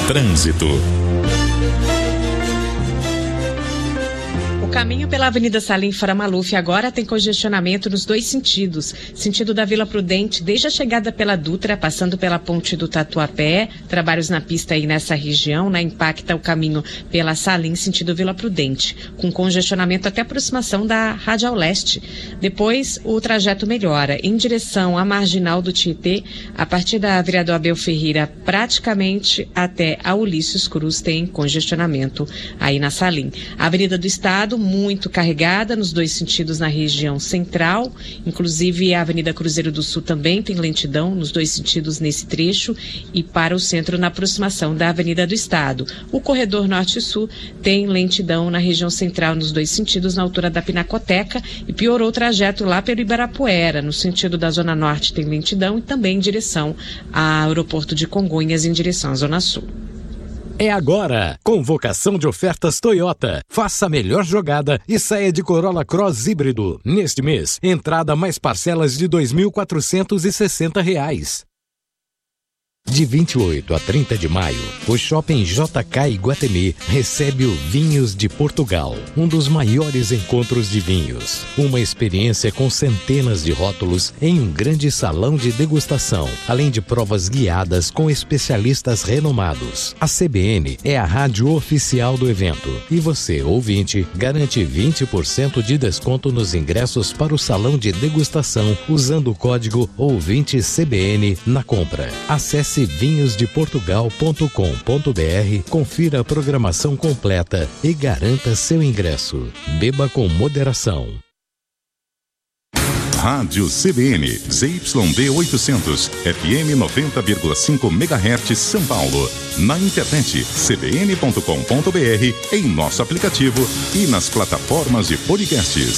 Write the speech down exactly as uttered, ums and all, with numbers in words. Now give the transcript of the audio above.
Trânsito. O caminho pela Avenida Salim Fara Maluf agora tem congestionamento nos dois sentidos. Sentido da Vila Prudente, desde a chegada pela Dutra, passando pela ponte do Tatuapé, trabalhos na pista aí nessa região, né? Impacta o caminho pela Salim, sentido Vila Prudente, com congestionamento até a aproximação da Radial Leste. Depois, o trajeto melhora em direção à Marginal do Tietê, a partir da Vereador Abel Ferreira, praticamente até a Ulisses Cruz tem congestionamento aí na Salim. A Avenida do Estado, muito carregada nos dois sentidos na região central, inclusive a Avenida Cruzeiro do Sul também tem lentidão nos dois sentidos nesse trecho e para o centro na aproximação da Avenida do Estado. O corredor Norte-Sul tem lentidão na região central nos dois sentidos na altura da Pinacoteca e piorou o trajeto lá pelo Ibirapuera, no sentido da Zona Norte tem lentidão e também em direção ao aeroporto de Congonhas em direção à Zona Sul. É agora! Convocação de ofertas Toyota. Faça a melhor jogada e saia de Corolla Cross híbrido. Neste mês, entrada mais parcelas de dois mil quatrocentos e sessenta reais. De vinte e oito a trinta de maio, o Shopping J K Iguatemi recebe o Vinhos de Portugal, um dos maiores encontros de vinhos. Uma experiência com centenas de rótulos em um grande salão de degustação, além de provas guiadas com especialistas renomados. A C B N é a rádio oficial do evento e você, ouvinte, garante vinte por cento de desconto nos ingressos para o salão de degustação usando o código ouvinte C B N na compra. Acesse vinhos de portugal ponto com ponto b r, confira a programação completa e garanta seu ingresso. Beba com moderação. Rádio C B N, Z Y D oitocentos, F M noventa vírgula cinco megahertz São Paulo. Na internet, c b n ponto com ponto b r, em nosso aplicativo e nas plataformas de podcasts.